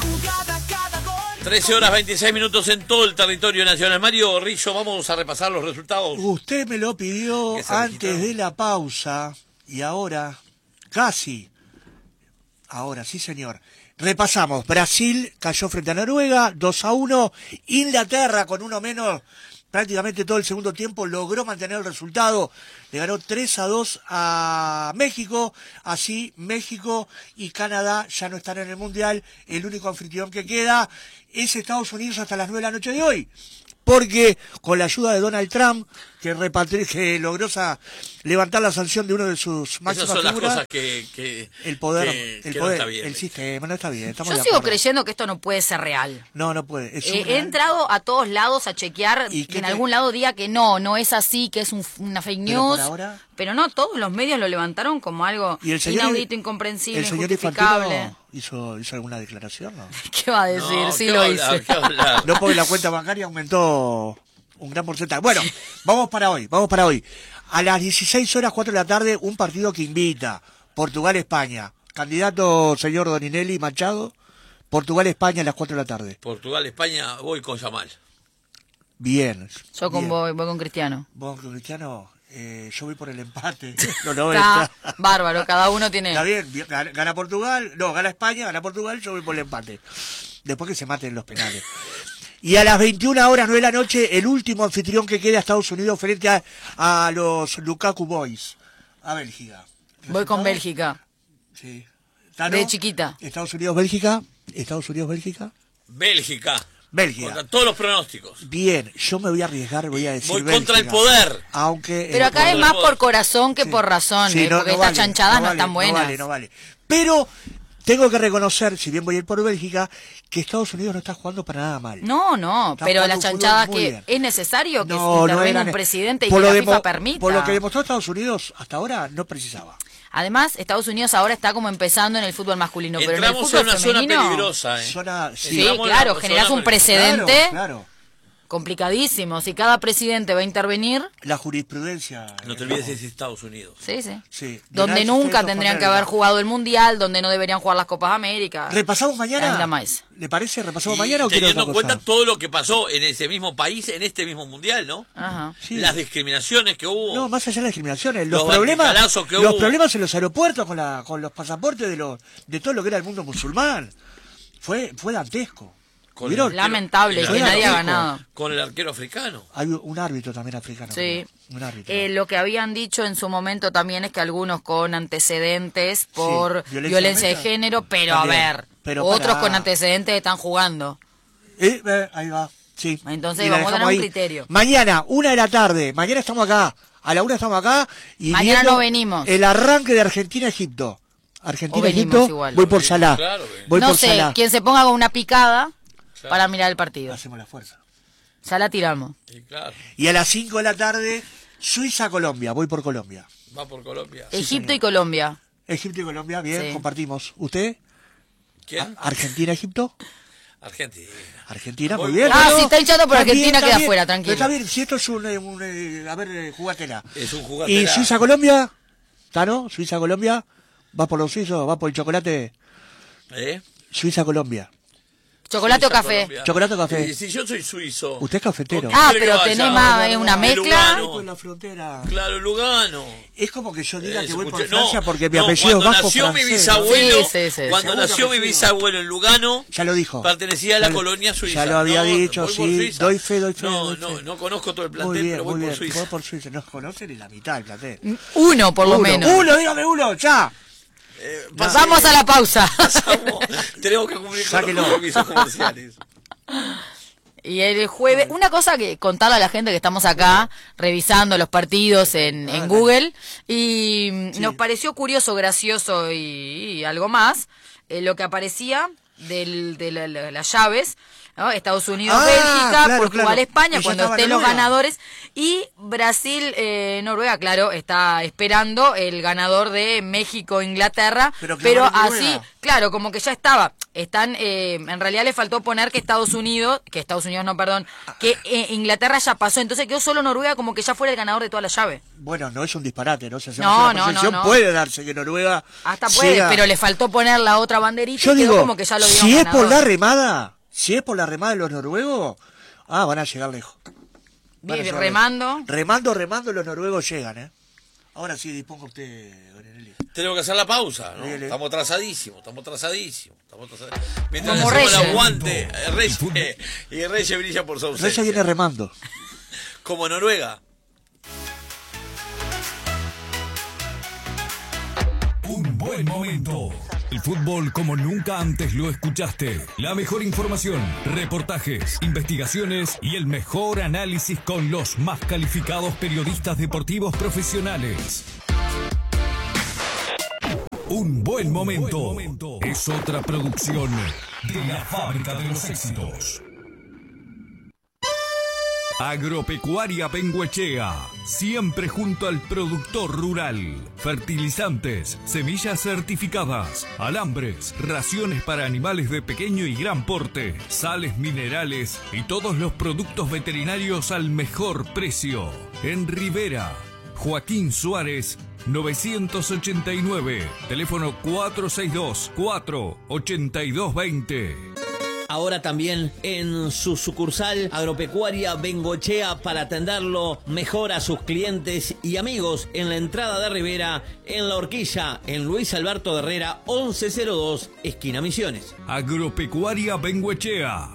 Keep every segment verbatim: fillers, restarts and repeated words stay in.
trece horas veintiséis minutos en todo el territorio nacional. Mario Rizzo, vamos a repasar los resultados. Usted me lo pidió antes de la pausa y ahora, casi, ahora sí señor. Repasamos, Brasil cayó frente a Noruega, dos a uno, Inglaterra con uno menos, prácticamente todo el segundo tiempo logró mantener el resultado, le ganó tres a dos a México, así México y Canadá ya no están en el Mundial, el único anfitrión que queda es Estados Unidos hasta las nueve de la noche de hoy, porque con la ayuda de Donald Trump, que, repatri que logró sa levantar la sanción de uno de sus máximas Esas son figuras, las cosas que, que, el poder, que, el, que poder no está bien. el sistema no está bien. Estamos Yo de sigo acuerdo. creyendo que esto no puede ser real. No, no puede. Es Eh, he surreal. entrado a todos lados a chequear ¿Y que qué en te- algún lado diga que no, no es así, que es un- una fake Pero por news. ahora- Pero no, todos los medios lo levantaron como algo ¿Y el señor, inaudito, incomprensible, el señor injustificable. Infantino hizo, hizo alguna declaración? ¿No? ¿Qué va a decir? No, sí ¿qué lo va a hice. hablar? ¿Qué va a hablar? No, porque la cuenta bancaria aumentó un gran porcentaje. Bueno, vamos para hoy, vamos para hoy. A las dieciséis horas, cuatro de la tarde, un partido que invita. Portugal-España. Candidato, señor Doninelli Machado. Portugal-España a las cuatro de la tarde. Portugal, España, voy con Yamal. Bien. Yo con bien. voy, voy con Cristiano. Vos, Cristiano, eh, yo voy por el empate. No, no, Está está, bárbaro, cada uno tiene... está bien. bien, Gana, gana Portugal, no, gana España, gana Portugal, yo voy por el empate. Después que se maten los penales. Y a las veintiuna horas, nueve de la noche, el último anfitrión que queda Estados Unidos frente a, a los Lukaku Boys, a Bélgica. Voy con ¿Resultado? Bélgica. Sí. ¿Tano? De chiquita. Estados Unidos, Bélgica. Estados Unidos, Bélgica. Bélgica. Bélgica. Contra todos los pronósticos. Bien, yo me voy a arriesgar, voy a decir Voy Bélgica. contra el poder. Aunque... Pero eh, acá es por- más por- por corazón que Sí. por razón, Sí, eh, no- porque no estas vale, chanchadas no, vale, están buenas. No vale, no vale. Pero tengo que reconocer, si bien voy a ir por Bélgica, que Estados Unidos no está jugando para nada mal. No, no, Está pero jugando las un fútbol chanchadas muy que bien. es necesario que No, no intervenga eran- un presidente y por que lo la demo- FIFA permita. Por lo que demostró Estados Unidos hasta ahora, no precisaba. Además, Estados Unidos ahora está como empezando en el fútbol masculino, pero en el Entramos fútbol en una zona femenino, peligrosa. ¿eh? Zona- sí. Sí, Entramos en claro, una generás zona un peligrosa. precedente Claro, claro. complicadísimo. Si cada presidente va a intervenir, La jurisprudencia. No te eh, olvides, es Estados Unidos. sí, sí. Sí. Donde United nunca States of tendrían que America. haber jugado el Mundial, donde no deberían jugar las Copas América. ¿Repasamos mañana? Ainda más. ¿Le parece? ¿Repasamos Y mañana o quiere teniendo otra en cuenta cosa? todo lo que pasó en ese mismo país, en este mismo mundial, ¿no? Ajá. Sí. Las discriminaciones que hubo. No, más allá de las discriminaciones, los, Los problemas, baticalazos que los hubo. problemas en los aeropuertos con la, con los pasaportes de los, de todo lo que era el mundo musulmán, fue, fue dantesco. Con ¿Vieron? el- Lamentable el que nadie ha arquero. ganado. Con el arquero africano. Hay un árbitro también africano. Sí. creo. Un árbitro. Eh, lo que habían dicho en su momento también es que algunos con antecedentes por violencia violencia, de doméstica. género, pero También. a ver, Pero otros pará. con antecedentes están jugando. Eh, eh, ahí va. Sí. Entonces Y la vamos a dejamos tener un ahí. criterio. Mañana, una de la tarde. Mañana estamos acá. A la una estamos acá. Y Mañana viendo no venimos. El arranque de Argentina-Egipto. O venimos Argentina-Egipto. igual. Voy por Salah. Claro, Voy no por sé, Salah. quien se ponga con una picada para mirar el partido. Hacemos la fuerza. Ya la tiramos. Y claro, Y a las cinco de la tarde, Suiza-Colombia. Voy por Colombia. va por Colombia. Egipto señor. y Colombia. Egipto y Colombia, bien, Sí. compartimos. ¿Usted? ¿Quién? Argentina-Egipto. Argentina. Argentina, Voy muy bien. por- Ah, ¿no? si está hinchado por Está bien, Argentina, está queda bien. fuera, tranquilo. Pero está bien, si esto es un... eh, un, eh, a ver, eh, jugatela. Es un ¿Y jugador. Suiza-Colombia? ¿Está, no? ¿Suiza-Colombia? ¿Va por los suizos? ¿Va por el chocolate? ¿Eh? Suiza-Colombia. ¿Chocolate o Suiza, café? Colombia. ¿Chocolate o café? Y si yo soy suizo. Usted es cafetero. ¿Con Ah, quién pero quiere que tenés vaya? más, es una De mezcla. Lugano. Por la frontera. Claro, Lugano. Es como que yo diga Eh, que voy por escuché- Francia no, porque mi no, apellido es cuando vasco nació mi francés. bisabuelo, Sí, sí, sí. cuando Segundo nació mi apellido. bisabuelo en Lugano, Ya lo dijo. pertenecía a la Ya lo- colonia suiza. Ya lo había No, dicho, voy por sí. Suiza. Doy fe, doy fe. No, doy no, fe. no conozco todo el Muy plantel, bien, pero voy muy por bien. Suiza. Voy por Suiza. No conocen ni la mitad del plantel. Uno, por lo Uno, menos. uno, dígame uno, ya. Eh, Vamos a la pausa. pasamos. Tenemos que cumplir con Sáquelo. los compromisos comerciales. Y el jueves, una cosa que contarle a la gente que estamos acá revisando los partidos en, en Google y mm, Sí. nos pareció curioso, gracioso y, y algo más, eh, lo que aparecía del, de la- la- las llaves ¿no? Estados Unidos, ah, Bélgica, claro, Portugal, claro. España, Ella cuando estaba estén los Noruega. ganadores. Y Brasil, eh, Noruega, claro, está esperando el ganador de México, Inglaterra. Pero, pero claro, así, Noruega. claro, como que ya estaba. Están, eh, en realidad le faltó poner que Estados Unidos, que Estados Unidos no, perdón, que eh, Inglaterra ya pasó. Entonces quedó solo Noruega como que ya fuera el ganador de toda la llave. Bueno, no es un disparate, ¿no? Si hacemos No, una no, proyección, no, no. puede darse que Noruega Hasta puede, siga- pero le faltó poner la otra banderita Yo y quedó digo, como que ya lo dieron si es ganador. por la remada, si es por la remada de los noruegos, ah, van a llegar lejos. Van a Bien, llegar remando. lejos. Remando, remando, los noruegos llegan, ¿eh? Ahora sí, disponga usted, Gabriel. Tenemos que hacer la pausa, ¿no? Dele. Estamos atrasadísimos, estamos atrasadísimos. Estamos atrasadísimos. Mientras Como hacemos el Reyes. aguante, eh, Reyes, y Reyes brilla por su ausencia. Reyes viene remando. Como Noruega. Un buen momento. El fútbol como nunca antes lo escuchaste. La mejor información, reportajes, investigaciones y el mejor análisis con los más calificados periodistas deportivos profesionales. Un buen momento. Es otra producción de la Fábrica de los Éxitos. Agropecuaria Bengoechea, siempre junto al productor rural. Fertilizantes, semillas certificadas, alambres, raciones para animales de pequeño y gran porte, sales minerales y todos los productos veterinarios al mejor precio. En Rivera, Joaquín Suárez, novecientos ochenta y nueve, teléfono cuatro seis dos, cuatro ocho dos dos cero. Ahora también en su sucursal Agropecuaria Bengoechea para atenderlo mejor a sus clientes y amigos en la entrada de Rivera, en La Horquilla, en Luis Alberto Herrera, once cero dos, esquina Misiones. Agropecuaria Bengoechea.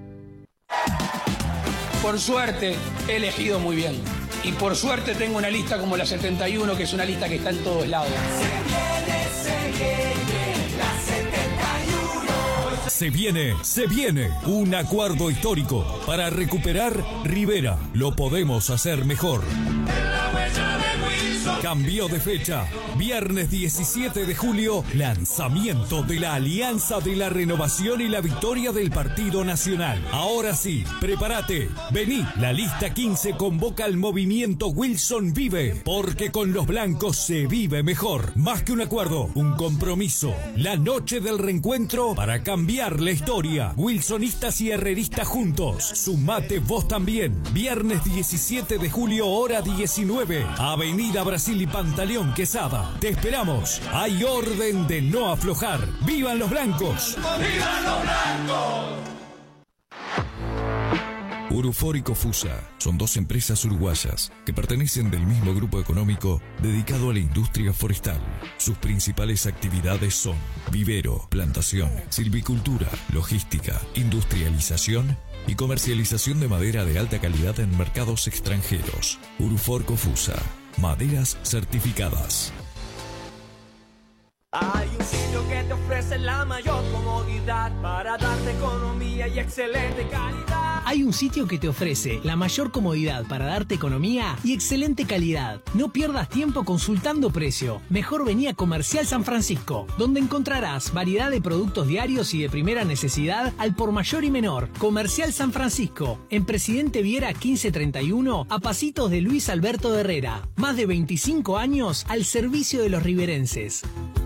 Por suerte he elegido muy bien. Y por suerte tengo una lista como la setenta y uno, que es una lista que está en todos lados. Se viene, se viene un acuerdo histórico para recuperar Rivera. Lo podemos hacer mejor. Cambio de fecha. Viernes diecisiete de julio, lanzamiento de la Alianza de la Renovación y la Victoria del Partido Nacional. Ahora sí, prepárate. Vení, la lista quince convoca al movimiento Wilson Vive, porque con los blancos se vive mejor. Más que un acuerdo, un compromiso. La noche del reencuentro para cambiar la historia. Wilsonistas y herreristas juntos. Sumate vos también. Viernes diecisiete de julio, hora diecinueve. Avenida Brasil y Pantaleón Quesada. Te esperamos. Hay orden de no aflojar. ¡Vivan los blancos! ¡Vivan los blancos! Urufor y Cofusa son dos empresas uruguayas que pertenecen del mismo grupo económico dedicado a la industria forestal. Sus principales actividades son vivero, plantación, silvicultura, logística, industrialización y comercialización de madera de alta calidad en mercados extranjeros. Urufor Cofusa, maderas certificadas. Hay un sitio que te ofrece la mayor comodidad para darte economía y excelente calidad. Hay un sitio que te ofrece la mayor comodidad para darte economía y excelente calidad. No pierdas tiempo consultando precio. Mejor vení a Comercial San Francisco, donde encontrarás variedad de productos diarios y de primera necesidad al por mayor y menor. Comercial San Francisco, en Presidente Viera quince treinta y uno, a pasitos de Luis Alberto Herrera. Más de veinticinco años al servicio de los riverenses.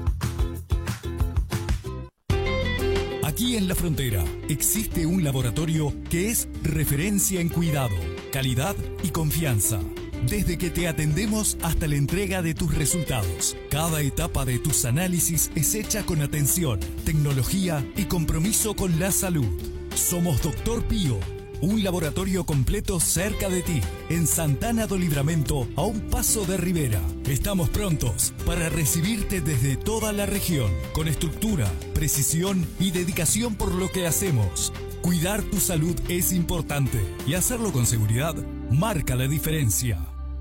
Aquí en la frontera existe un laboratorio que es referencia en cuidado, calidad y confianza. Desde que te atendemos hasta la entrega de tus resultados, cada etapa de tus análisis es hecha con atención, tecnología y compromiso con la salud. Somos Doctor Pío, un laboratorio completo cerca de ti, en Santana do Livramento, a un paso de Rivera. Estamos prontos para recibirte desde toda la región, con estructura, precisión y dedicación por lo que hacemos. Cuidar tu salud es importante y hacerlo con seguridad marca la diferencia.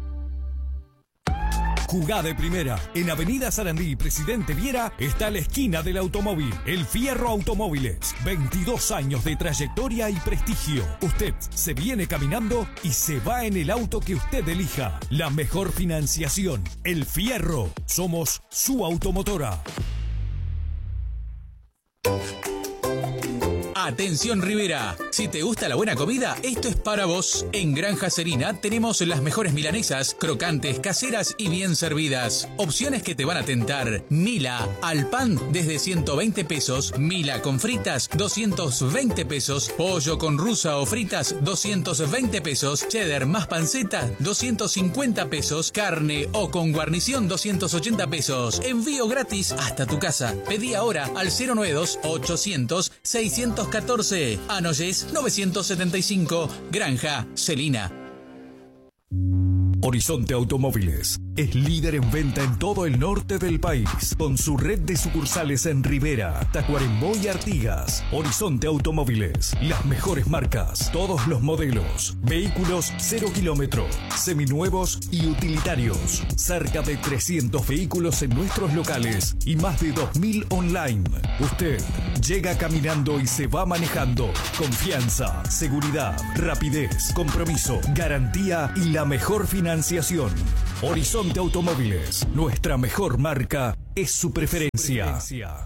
Jugá de primera. En Avenida Sarandí y Presidente Viera está la esquina del automóvil. El Fierro Automóviles. veintidós años de trayectoria y prestigio. Usted se viene caminando y se va en el auto que usted elija. La mejor financiación. El Fierro. Somos su automotora. Atención Rivera, Si te gusta la buena comida, esto es para vos. En Granja Serina tenemos las mejores milanesas, crocantes, caseras y bien servidas. Opciones que te van a tentar. Mila al pan desde ciento veinte pesos. Mila con fritas, doscientos veinte pesos. Pollo con rusa o fritas, doscientos veinte pesos. Cheddar más panceta, doscientos cincuenta pesos. Carne o con guarnición, doscientos ochenta pesos. Envío gratis hasta tu casa. Pedí ahora al cero noventa y dos, ochocientos, seiscientos catorce. Anoyes novecientos setenta y cinco. Granja Celina. Horizonte Automóviles es líder en venta en todo el norte del país, con su red de sucursales en Rivera, Tacuarembó y Artigas. Horizonte Automóviles, las mejores marcas, todos los modelos, vehículos cero kilómetro, seminuevos y utilitarios. Cerca de trescientos vehículos en nuestros locales y más de dos mil online. Usted llega caminando y se va manejando. Confianza, seguridad, rapidez, compromiso, garantía y la mejor financiación. Horizonte Automóviles, nuestra mejor marca es su preferencia.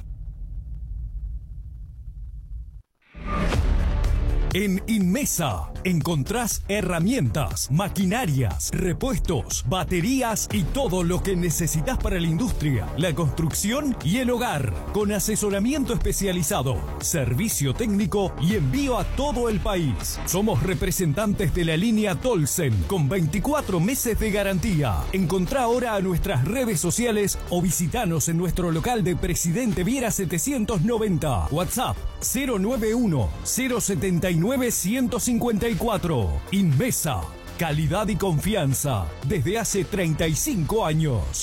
En Inmesa encontrás herramientas, maquinarias, repuestos, baterías y todo lo que necesitas para la industria, la construcción y el hogar, con asesoramiento especializado, servicio técnico y envío a todo el país. Somos representantes de la línea Tolsen con veinticuatro meses de garantía. Encontrá ahora a nuestras redes sociales o visitanos en nuestro local de Presidente Viera setecientos noventa. WhatsApp cero nueve uno, cero setenta y nueve, ciento cincuenta y cuatro. Inmesa, calidad y confianza desde hace treinta y cinco años.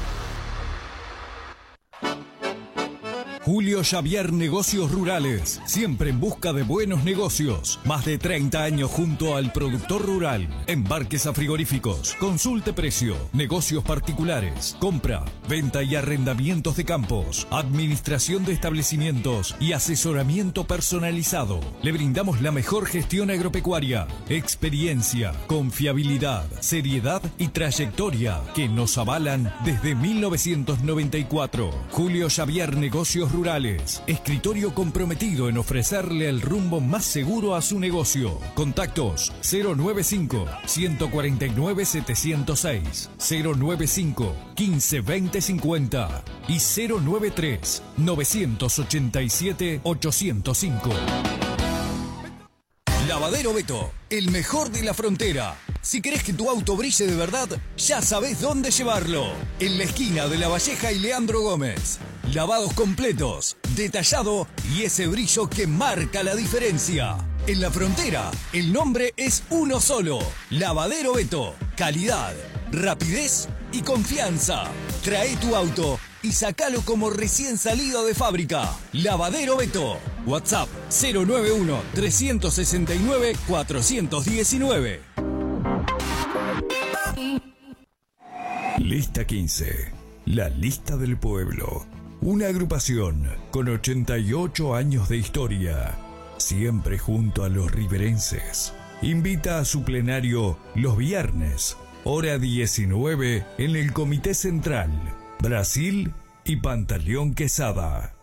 Julio Xavier Negocios Rurales, siempre en busca de buenos negocios. Más de treinta años junto al productor rural. Embarques a frigoríficos, consulte precio, negocios particulares, compra, venta y arrendamientos de campos, administración de establecimientos y asesoramiento personalizado. Le brindamos la mejor gestión agropecuaria, experiencia, confiabilidad, seriedad y trayectoria que nos avalan desde mil novecientos noventa y cuatro. Julio Xavier Negocios Rurales, escritorio comprometido en ofrecerle el rumbo más seguro a su negocio. Contactos cero noventa y cinco, ciento cuarenta y nueve, setecientos seis, cero noventa y cinco, quince, veinte, cincuenta y cero noventa y tres, novecientos ochenta y siete, ochocientos cinco. Lavadero Beto, el mejor de la frontera. Si querés que tu auto brille de verdad, ya sabés dónde llevarlo. En la esquina de La Valleja y Leandro Gómez. Lavados completos, detallado y ese brillo que marca la diferencia. En la frontera, el nombre es uno solo. Lavadero Beto. Calidad, rapidez y confianza. Trae tu auto y sacalo como recién salido de fábrica. Lavadero Beto. WhatsApp cero nueve uno, tres seis nueve, cuatro uno nueve. Lista quince. La lista del pueblo. Una agrupación con ochenta y ocho años de historia. Siempre junto a los riverenses. Invita a su plenario los viernes, hora diecinueve, en el Comité Central. Brasil y Pantaleón Quesada.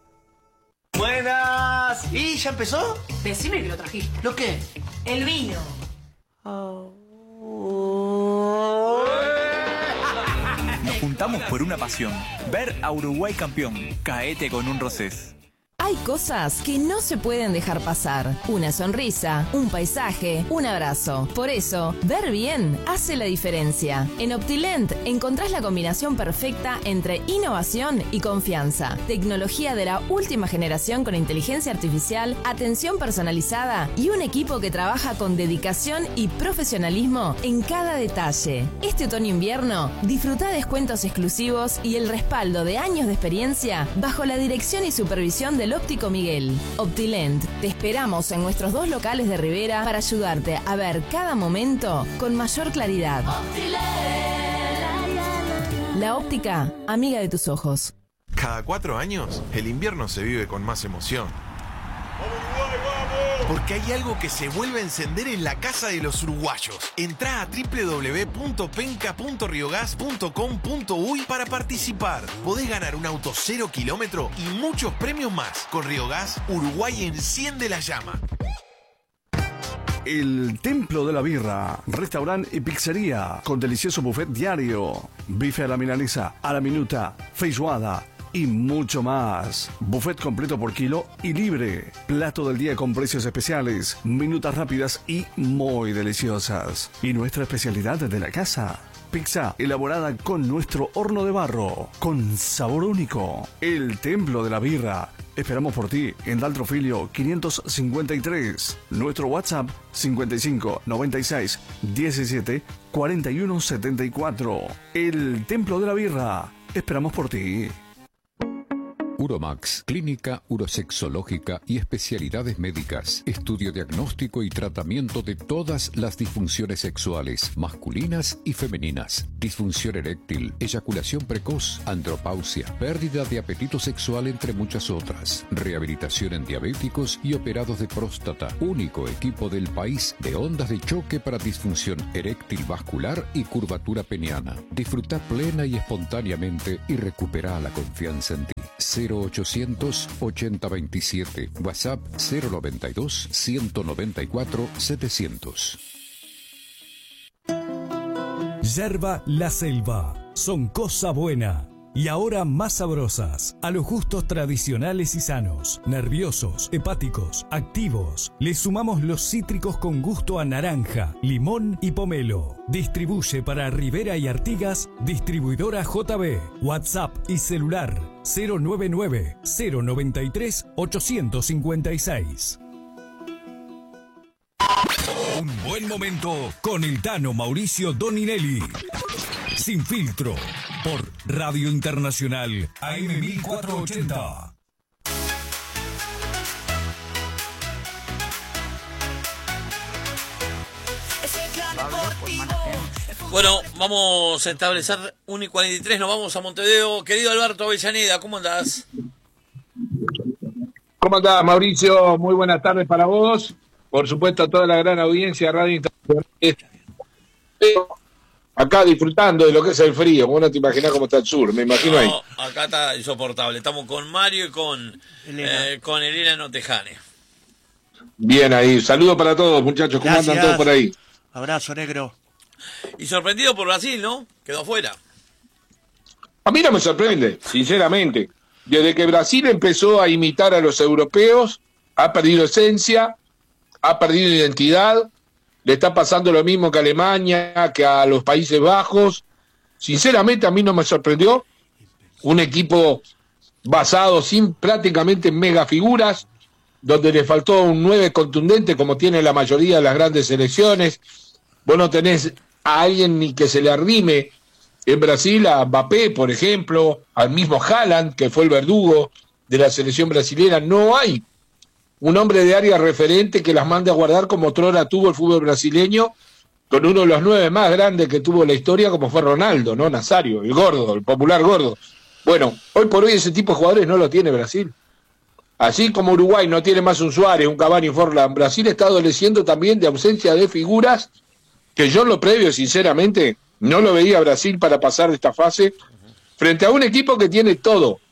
Buenas. ¿Y ya empezó? Decime que lo trajiste. ¿Lo qué? El vino. Oh. Nos juntamos por una pasión, ver a Uruguay campeón. Caete con un rosés. Hay cosas que no se pueden dejar pasar. Una sonrisa, un paisaje, un abrazo. Por eso, ver bien hace la diferencia. En Optilent encontrás la combinación perfecta entre innovación y confianza. Tecnología de la última generación con inteligencia artificial, atención personalizada y un equipo que trabaja con dedicación y profesionalismo en cada detalle. Este otoño-invierno, disfruta descuentos exclusivos y el respaldo de años de experiencia bajo la dirección y supervisión del Óptico Miguel. Optilent, te esperamos en nuestros dos locales de Rivera para ayudarte a ver cada momento con mayor claridad. La óptica, amiga de tus ojos. Cada cuatro años, el invierno se vive con más emoción. Porque hay algo que se vuelve a encender en la casa de los uruguayos. Entrá a doble u doble u doble u punto penca punto riogas punto com punto uy para participar. Podés ganar un auto cero kilómetro y muchos premios más. Con Riogas, Uruguay enciende la llama. El Templo de la Birra, restaurante y pizzería, con delicioso buffet diario, bife a la milanesa, a la minuta, feijoada y mucho más. Buffet completo por kilo y libre. Plato del día con precios especiales, minutas rápidas y muy deliciosas. Y nuestra especialidad de la casa: pizza elaborada con nuestro horno de barro, con sabor único. El Templo de la Birra. Esperamos por ti en Daltrofilio quinientos cincuenta y tres. Nuestro WhatsApp cincuenta y cinco noventa y seis diecisiete cuarenta y uno setenta y cuatro. El Templo de la Birra. Esperamos por ti. Uromax, clínica urosexológica y especialidades médicas, estudio diagnóstico y tratamiento de todas las disfunciones sexuales, masculinas y femeninas, disfunción eréctil, eyaculación precoz, andropausia, pérdida de apetito sexual, entre muchas otras, rehabilitación en diabéticos y operados de próstata, único equipo del país de ondas de choque para disfunción eréctil vascular y curvatura peniana. Disfruta plena y espontáneamente y recupera la confianza en ti. cero ochocientos ochenta veintisiete, WhatsApp cero noventa y dos ciento noventa y cuatro setecientos. Yerba La Selva, son cosa buena. Y ahora más sabrosas, a los gustos tradicionales y sanos, nerviosos, hepáticos, activos. Le sumamos los cítricos con gusto a naranja, limón y pomelo. Distribuye para Rivera y Artigas, distribuidora J B. WhatsApp y celular cero noventa y nueve, cero noventa y tres, ochocientos cincuenta y seis. Un buen momento con el Tano Mauricio Doninelli. Sin filtro, por Radio Internacional A M mil cuatrocientos ochenta. Bueno, vamos a establecer uno y cuarenta y tres, nos vamos a Montevideo. Querido Alberto Avellaneda, ¿cómo andás? ¿Cómo andás, Mauricio? Muy buenas tardes para vos. Por supuesto, a toda la gran audiencia de Radio Internacional. Acá disfrutando de lo que es el frío. Vos no te imaginás cómo está el sur, me imagino ahí. No, acá está insoportable. Estamos con Mario y con Elena, eh, con Elena Notejane. Bien ahí. Saludos para todos, muchachos. ¿Cómo Gracias. andan todos por ahí? Abrazo, negro. Y sorprendido por Brasil, ¿no? Quedó afuera. A mí no me sorprende, sinceramente. Desde que Brasil empezó a imitar a los europeos, ha perdido esencia, ha perdido identidad. Le está pasando lo mismo que a Alemania, que a los Países Bajos. Sinceramente, a mí no me sorprendió. Un equipo basado sin prácticamente mega figuras, donde le faltó un nueve contundente, como tiene la mayoría de las grandes selecciones. Vos no tenés a alguien ni que se le arrime en Brasil, a Mbappé, por ejemplo, al mismo Haaland, que fue el verdugo de la selección brasileña. No hay un hombre de área referente que las mande a guardar como otrora tuvo el fútbol brasileño, con uno de los nueve más grandes que tuvo la historia, como fue Ronaldo, ¿no? Nazario, el gordo, el popular gordo. Bueno, hoy por hoy ese tipo de jugadores no lo tiene Brasil. Así como Uruguay no tiene más un Suárez, un Cavani, un Forlán, Brasil está adoleciendo también de ausencia de figuras que yo en lo previo, sinceramente, no lo veía a Brasil para pasar de esta fase, frente a un equipo que tiene todo.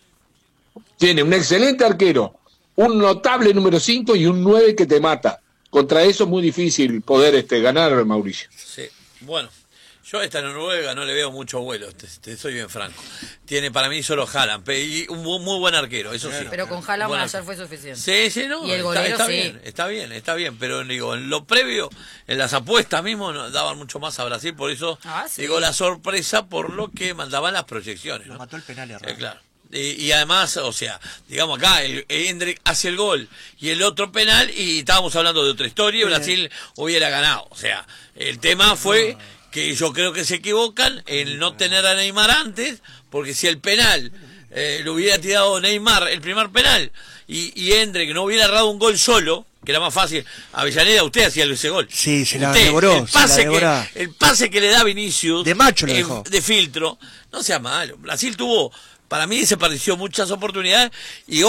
Tiene un excelente arquero, un notable número cinco y un nueve que te mata. Contra eso es muy difícil poder este, ganar, Mauricio. Sí, bueno, yo a esta Noruega no le veo mucho vuelo, te, te soy bien franco. Tiene para mí solo Haaland, y un muy buen arquero, eso sí. Pero con Haaland Bueno, ayer fue suficiente. Sí, sí, no, Y el está, golero está sí. bien, está bien, está bien, pero digo, en lo previo, en las apuestas mismo, no, daban mucho más a Brasil, por eso Ah, sí. digo la sorpresa por lo que mandaban las proyecciones, ¿no? Lo mató el penal, Eh, claro. Y, y además, o sea, digamos acá, el, el Hendrik hace el gol y el otro penal, y estábamos hablando de otra historia, y Brasil hubiera ganado. O sea, el tema fue que yo creo que se equivocan en no tener a Neymar antes, porque si el penal eh, lo hubiera tirado Neymar, el primer penal, y, y Hendrik no hubiera errado un gol solo, que era más fácil. Avellaneda, usted hacía ese gol. Sí, se la Usted, devoró. El pase, se la devoró. que, el pase que le da Vinicius, De macho lo eh, dejó. de filtro, no sea malo. Brasil tuvo, para mí, se pareció muchas oportunidades, y ojo,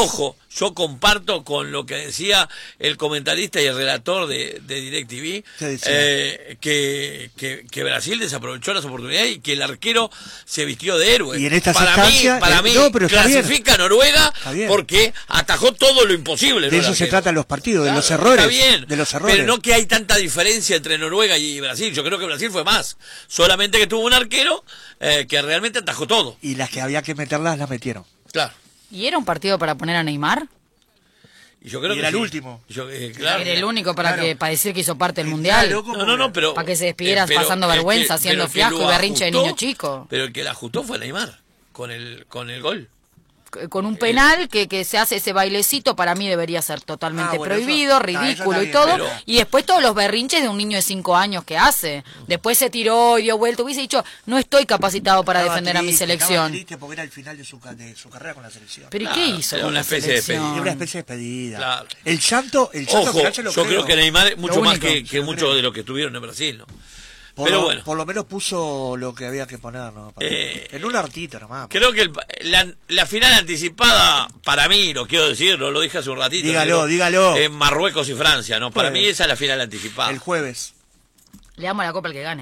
yo comparto con lo que decía el comentarista y el relator de, de DirecTV, eh, que, que, que Brasil desaprovechó las oportunidades y que el arquero se vistió de héroe. Y en estas para mí, para eh, mí no, pero clasifica a Noruega porque atajó todo lo imposible. De ¿no? eso se tratan los partidos, claro, de los errores. Está bien, de los errores. pero no que hay tanta diferencia entre Noruega y Brasil. Yo creo que Brasil fue más. Solamente que tuvo un arquero eh, que realmente atajó todo. Y las que había que meterlas, las metieron. Claro. ¿Y era un partido para poner a Neymar? Y yo creo y que era sí. el último. Yo, eh, claro, era el único para claro. que para decir que hizo parte del mundial. Claro, no, no, no, pero para que se despidiera eh, pero, pasando eh, vergüenza, que, haciendo que fiasco y berrinche ajustó, de niño chico. Pero el que la ajustó fue Neymar con el con el gol. Con un penal que, que se hace ese bailecito, para mí debería ser totalmente Ah, bueno, prohibido, eso- ridículo ah, eso y está todo. bien, pero- Y después todos los berrinches de un niño de cinco años que hace. Después se tiró y dio vuelta. Hubiese dicho, no estoy capacitado para Estaba defender a mi triste, selección. estaba triste porque era el final de su, ca- de su carrera con la selección. ¿Pero y Claro, qué hizo era con una la especie de selección? Era una especie de despedida. Claro. El llanto, el llanto Ojo, Francia lo yo creo que Neymar es mucho Lo más único, que, yo que lo mucho creo. de lo que estuvieron en Brasil, ¿no? Por Pero lo, bueno. por lo menos puso lo que había que poner, ¿no? Para- Eh, en un artito nomás. Creo que el- la, la final anticipada, para mí, lo quiero decir, lo, lo dije hace un ratito. Dígalo, pero, dígalo. En Marruecos y Francia, ¿no? Para Pues, mí esa es la final anticipada. El jueves. Le damos la copa al que gane.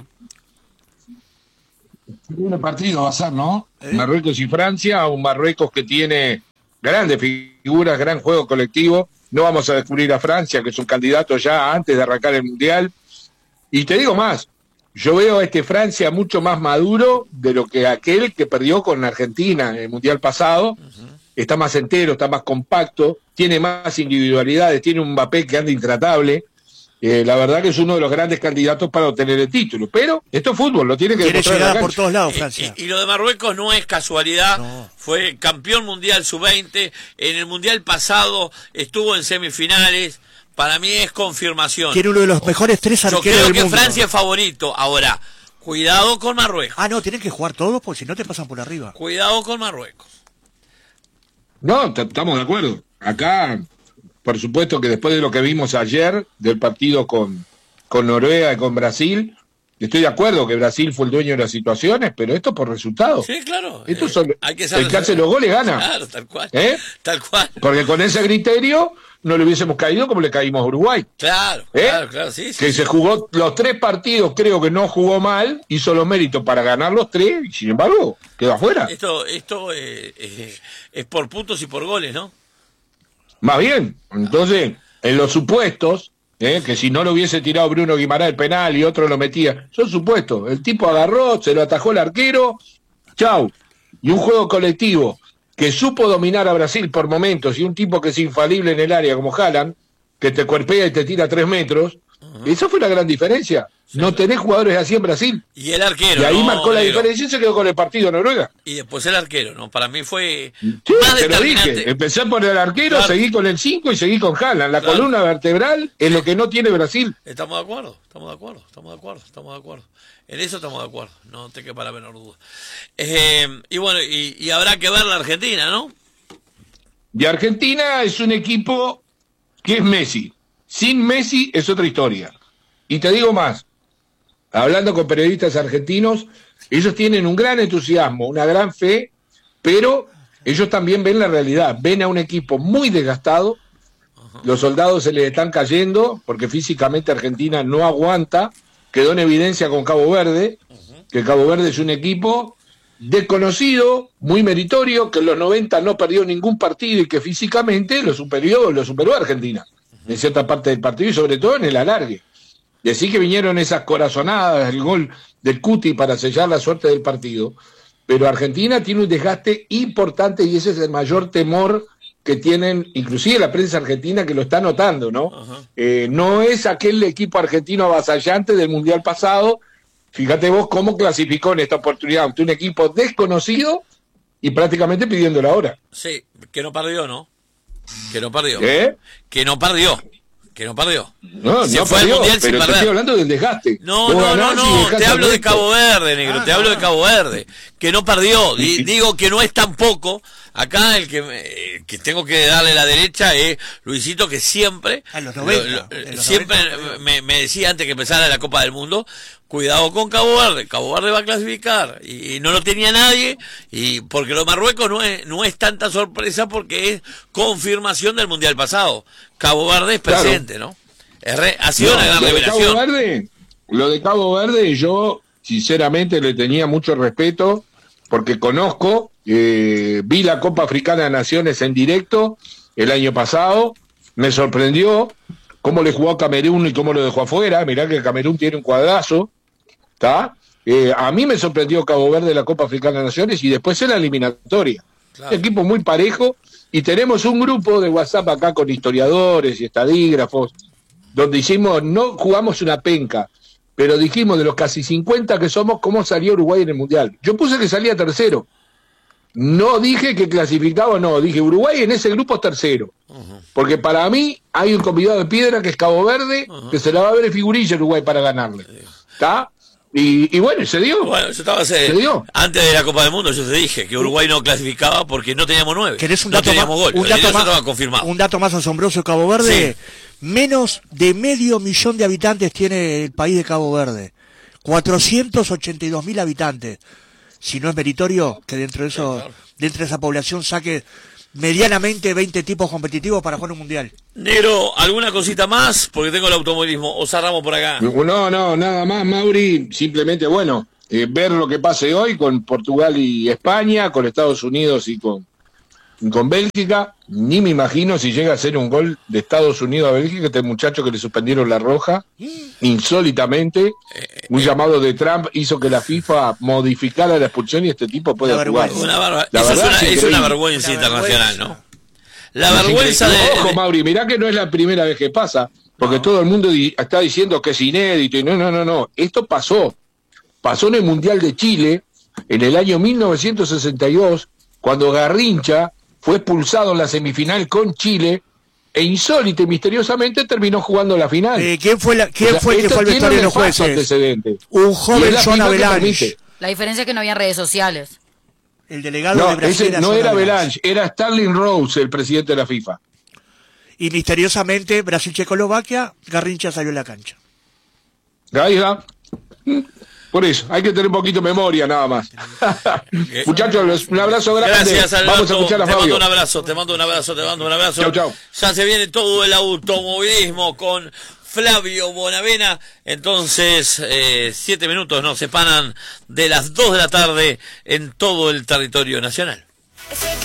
Un partido va a ser, ¿no? Marruecos y Francia, un Marruecos que tiene grandes figuras, gran juego colectivo. No vamos a descubrir a Francia, que es un candidato ya antes de arrancar el Mundial. Y te digo más, yo veo a este Francia mucho más maduro de lo que aquel que perdió con Argentina en el Mundial pasado. Uh-huh. Está más entero, está más compacto, tiene más individualidades, tiene un Mbappé que anda intratable. Eh, la verdad que es uno de los grandes candidatos para obtener el título. Pero esto es fútbol, lo tiene que Tiene demostrar en la llegada por cancha. todos lados, Francia. Y, y lo de Marruecos no es casualidad, No. fue campeón mundial sub veinte, en el mundial pasado estuvo en semifinales, para mí es confirmación. Tiene uno de los mejores tres Yo arqueros creo del que mundo. Francia es favorito. Ahora, cuidado con Marruecos. Ah, no, tienen que jugar todos porque si no te pasan por arriba. Cuidado con Marruecos. No, t- estamos de acuerdo. Acá, por supuesto que después de lo que vimos ayer del partido con, con Noruega y con Brasil, estoy de acuerdo que Brasil fue el dueño de las situaciones, pero esto por resultados. Sí, claro. Estos Eh, son, hay que el que hace los goles gana. Claro, tal cual. ¿Eh? Tal cual. Porque con ese criterio no le hubiésemos caído como le caímos a Uruguay. Claro, ¿Eh? claro, claro, sí, sí, Que sí. se jugó los tres partidos, creo que no jugó mal, hizo los méritos para ganar los tres, y sin embargo, quedó afuera. Esto, esto eh, eh, es por puntos y por goles, ¿no? Más bien, entonces, en los supuestos, ¿eh? que si no lo hubiese tirado Bruno Guimarães el penal y otro lo metía, son supuestos. El tipo agarró, se lo atajó el arquero, chau. Y un juego colectivo que supo dominar a Brasil por momentos, y un tipo que es infalible en el área como Haaland, que te cuerpea y te tira tres metros, uh-huh. Esa fue la gran diferencia. Sí, no tenés jugadores así en Brasil. Y el arquero. Y ahí no, marcó la negro. diferencia y se quedó con el partido Noruega. Y después el arquero, ¿no? Para mí fue Sí, más te lo determinante. dije. Empecé por el arquero, Claro. seguí con el cinco y seguí con Haaland. La Claro. columna vertebral es lo que no tiene Brasil. Estamos de acuerdo, estamos de acuerdo, estamos de acuerdo, estamos de acuerdo. En eso estamos de acuerdo, no te quepa la menor duda. Eh, y bueno, y, y habrá que ver la Argentina, ¿no? Y Argentina es un equipo que es Messi. Sin Messi es otra historia. Y te digo más, hablando con periodistas argentinos, ellos tienen un gran entusiasmo, una gran fe, pero ellos también ven la realidad, ven a un equipo muy desgastado, los soldados se les están cayendo, porque físicamente Argentina no aguanta, quedó en evidencia con Cabo Verde, que Cabo Verde es un equipo desconocido, muy meritorio, que en los noventa no perdió ningún partido y que físicamente lo superó, lo superó a Argentina, en cierta parte del partido y sobre todo en el alargue. Y así que vinieron esas corazonadas, el gol del Cuti para sellar la suerte del partido. Pero Argentina tiene un desgaste importante y ese es el mayor temor que tienen, inclusive la prensa argentina que lo está notando, ¿no? Eh, no es aquel equipo argentino avasallante del Mundial pasado. Fíjate vos cómo clasificó en esta oportunidad ante un equipo desconocido y prácticamente pidiendo la hora. Sí, que no perdió, ¿no? Que no perdió. ¿Eh? Que no perdió. Que no perdió. No, Se no fue perdió, al Mundial sin pero te perder. estoy hablando del desgaste. No, Vos no, no, ganás y no, dejás te al hablo de resto. Cabo Verde, negro, Ah, te hablo de no. Cabo Verde. que no perdió. D- digo que no es tampoco. Acá el que, eh, que tengo que darle la derecha es Luisito, que siempre, a los noventa, lo, lo, en los siempre noventa. me, me decía antes que empezara la Copa del Mundo, cuidado con Cabo Verde, Cabo Verde va a clasificar, y, y no lo tenía nadie, y porque lo de Marruecos no es, no es tanta sorpresa porque es confirmación del Mundial pasado. Cabo Verde es presente, claro. ¿no? Es re, ha sido No, una gran lo de revelación. Cabo Verde, lo de Cabo Verde yo sinceramente le tenía mucho respeto porque conozco, eh, vi la Copa Africana de Naciones en directo el año pasado, me sorprendió cómo le jugó a Camerún y cómo lo dejó afuera. Mirá que Camerún tiene un cuadrazo, ¿está? Eh, a mí me sorprendió Cabo Verde la Copa Africana de Naciones y después en la eliminatoria. Claro. Un equipo muy parejo, y tenemos un grupo de WhatsApp acá con historiadores y estadígrafos, donde hicimos, no jugamos una penca, pero dijimos de los casi cincuenta que somos, cómo salió Uruguay en el Mundial. Yo puse que salía tercero. No dije que clasificaba o no, dije Uruguay en ese grupo es tercero. Uh-huh. Porque para mí hay un convidado de piedra que es Cabo Verde, uh-huh. que se la va a ver en figurilla Uruguay para ganarle. ¿Está? Y, y bueno, se dio. Bueno, yo estaba se, se dio. Antes de la Copa del Mundo yo te dije que Uruguay no clasificaba porque no teníamos nueve. ¿Querés un no dato teníamos más, gol. Un dato, más, confirmado. un dato más asombroso de Cabo Verde. Sí. Menos de medio millón de habitantes tiene el país de Cabo Verde. cuatrocientos ochenta y dos mil habitantes. Si no es meritorio que dentro de eso, sí, claro. dentro de esa población saque medianamente veinte tipos competitivos para jugar un mundial. Negro, ¿alguna cosita más? Porque tengo el automovilismo. O cerramos por acá. No, no, nada más, Mauri. Simplemente, bueno, eh, ver lo que pase hoy con Portugal y España, con Estados Unidos y con, y con Bélgica. Ni me imagino si llega a ser un gol de Estados Unidos a Bélgica, este muchacho que le suspendieron la roja, insólitamente. Un llamado de Trump hizo que la FIFA modificara la expulsión y este tipo puede jugar. Una barba. Eso es una, es una vergüenza internacional, ¿no? La vergüenza de... Ojo, Mauri, mirá que no es la primera vez que pasa, porque no. todo el mundo di- está diciendo que es inédito, y no, no, no, no, esto pasó. Pasó en el Mundial de Chile, en el año mil novecientos sesenta y dos, cuando Garrincha fue expulsado en la semifinal con Chile, e insólito y misteriosamente terminó jugando la final. Eh, ¿Quién fue, la, quién o sea, fue el que fue al vestuario de los jueces? Un joven John Avalanche. La diferencia es que no había redes sociales. El delegado no, de Brasil ese no era Avalanche, era Starling Rose, el presidente de la FIFA. Y misteriosamente, Brasil-Checoslovaquia, Garrincha salió a la cancha. Ahí va. Por eso, hay que tener un poquito de memoria nada más. Muchachos, un abrazo grande. Gracias, Alberto. Vamos a escuchar a te Fabio. mando un abrazo, te mando un abrazo, te mando un abrazo. Chau, chau. Ya se viene todo el automovilismo con Flavio Bonavena. Entonces, eh, siete minutos nos separan de las dos de la tarde en todo el territorio nacional.